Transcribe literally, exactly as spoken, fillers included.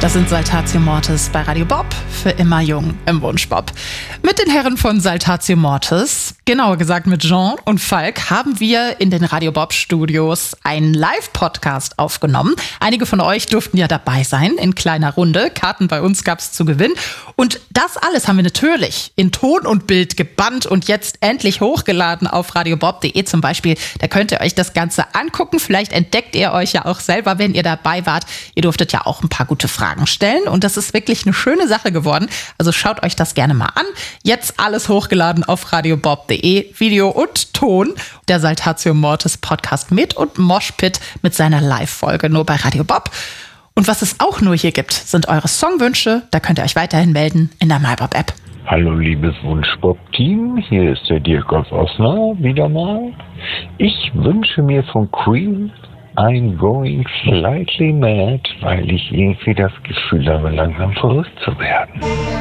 Das sind Saltatio Mortis bei Radio Bob, für immer jung im Wunschbob. Mit den Herren von Saltatio Mortis, genauer gesagt mit Jean und Falk, haben wir in den Radio Bob Studios einen Live-Podcast aufgenommen. Einige von euch durften ja dabei sein, in kleiner Runde. Karten bei uns gab es zu gewinnen. Und das alles haben wir natürlich in Ton und Bild gebannt und jetzt endlich hochgeladen auf radiobob punkt de zum Beispiel. Da könnt ihr euch das Ganze angucken. Vielleicht entdeckt ihr euch ja auch selber, wenn ihr dabei wart. Ihr durftet ja auch ein paar gute Fragen stellen und das ist wirklich eine schöne Sache geworden. Also schaut euch das gerne mal an. Jetzt alles hochgeladen auf radiobob punkt de, Video und Ton. Der Saltatio Mortis Podcast mit und Moshpit mit seiner Live-Folge nur bei Radio Bob. Und was es auch nur hier gibt, sind eure Songwünsche. Da könnt ihr euch weiterhin melden in der MyBob-App. Hallo liebes Wunschbob-Team, hier ist der Dirk aus Osnabrück wieder mal. Ich wünsche mir von Queen I'm Going Slightly Mad, weil ich irgendwie das Gefühl habe, langsam verrückt zu werden.